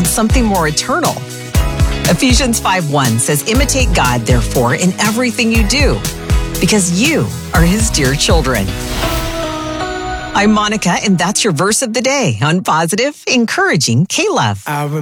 on something more eternal. Ephesians 5:1 says, imitate God, therefore, in everything you do, because you are his dear children. I'm Monica, and that's your verse of the day on Positive, Encouraging K-Love.